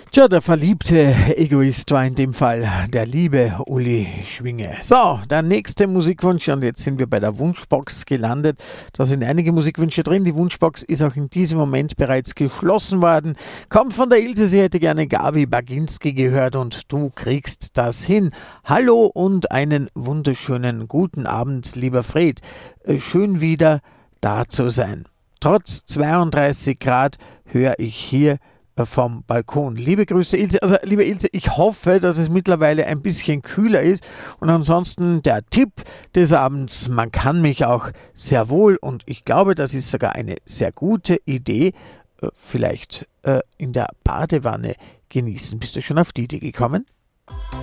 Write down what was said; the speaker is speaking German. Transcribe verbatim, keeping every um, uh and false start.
Tja, der verliebte Egoist war in dem Fall der liebe Uli Schwinge. So, der nächste Musikwunsch, und jetzt sind wir bei der Wunschbox gelandet. Da sind einige Musikwünsche drin. Die Wunschbox ist auch in diesem Moment bereits geschlossen worden. Kommt von der Ilse, sie hätte gerne Gabi Baginski gehört und du kriegst das hin. Hallo und einen wunderschönen guten Abend, lieber Fred. Äh, Schön wieder da zu sein. Trotz zweiunddreißig Grad höre ich hier vom Balkon. Liebe Grüße, Ilse. Also, liebe Ilse, ich hoffe, dass es mittlerweile ein bisschen kühler ist. Und ansonsten der Tipp des Abends, man kann mich auch sehr wohl, und ich glaube, das ist sogar eine sehr gute Idee, äh, vielleicht äh, in der Badewanne genießen. Bist du schon auf die Idee gekommen?